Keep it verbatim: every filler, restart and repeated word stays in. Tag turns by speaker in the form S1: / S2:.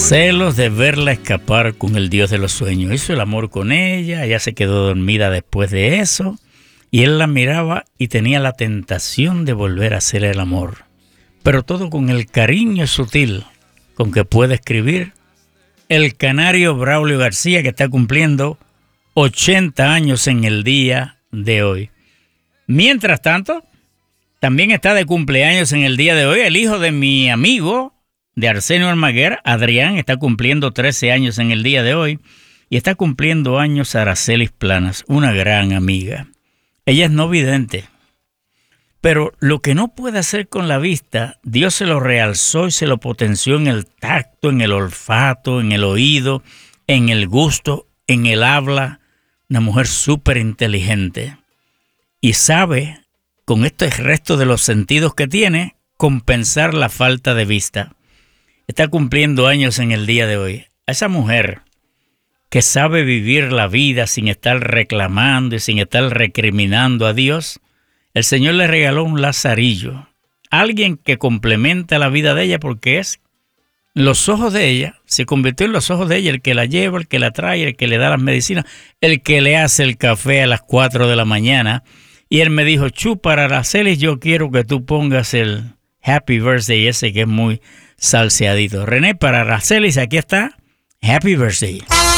S1: Celos de verla escapar con el dios de los sueños. Hizo el amor con ella, ella se quedó dormida después de eso, y él la miraba y tenía la tentación de volver a hacer el amor. Pero todo con el cariño sutil con que puede escribir el canario Braulio García, que está cumpliendo ochenta años en el día de hoy. Mientras tanto, también está de cumpleaños en el día de hoy el hijo de mi amigo, de Arsenio Almaguer, Adrián, está cumpliendo trece años en el día de hoy, y está cumpliendo años Aracelis Planas, una gran amiga. Ella es no vidente, pero lo que no puede hacer con la vista, Dios se lo realzó y se lo potenció en el tacto, en el olfato, en el oído, en el gusto, en el habla. Una mujer súper inteligente y sabe, con este resto de los sentidos que tiene, compensar la falta de vista. Está cumpliendo años en el día de hoy. A esa mujer que sabe vivir la vida sin estar reclamando y sin estar recriminando a Dios, el Señor le regaló un lazarillo. Alguien que complementa la vida de ella, porque es los ojos de ella, se convirtió en los ojos de ella, el que la lleva, el que la trae, el que le da las medicinas, el que le hace el café a las cuatro de la mañana. Y él me dijo: Chu, para Aracelis yo quiero que tú pongas el Happy Birthday ese que es muy salseadito. René, para Aracelis aquí está Happy Birthday.